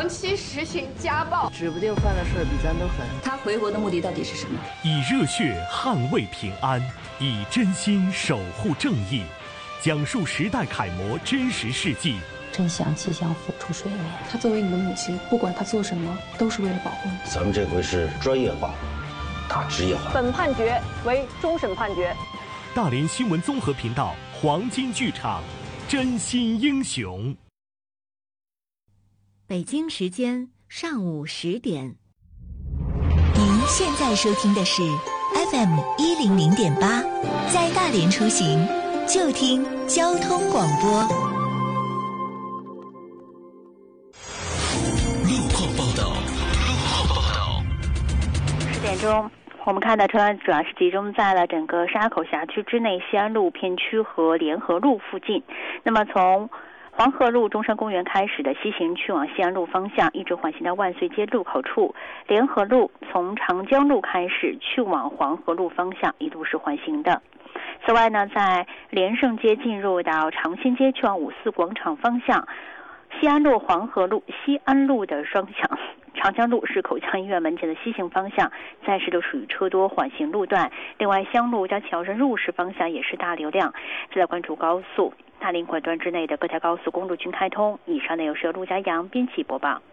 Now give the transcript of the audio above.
长期实行家暴， 指不定犯的事比咱都狠。 他回国的目的到底是什么？ 以热血捍卫平安，以真心守护正义，讲述时代楷模真实事迹。 真想即将浮出水面。 她作为你的母亲，不管她做什么，都是为了保护你。 咱们这回是专业化，打职业化。 本判决为终审判决。 大连新闻综合频道黄金剧场，真心英雄。 北京时间上午10点。 您现在收听的是 FM 100.8，在大连出行就听交通广播。 路况报道。 10点钟，我们看到车辆主要是集中在了整个沙口辖区之内，西安路片区和联合路附近。那么从黄河路中山公园开始的西行去往西安路方向，一直缓行到万岁街路口处；联合路从长江路开始去往黄河路方向，一路是缓行的。此外呢，在连胜街进入到长兴街去往五四广场方向，西安路、黄河路、西安路的双向，长江路是口腔医院门前的西行方向，暂时都属于车多缓行路段。另外，襄路到乔镇入市方向也是大流量。再来关注高速，大连管段之内的各条高速公路均开通。以上内容是由陆家阳编辑播报。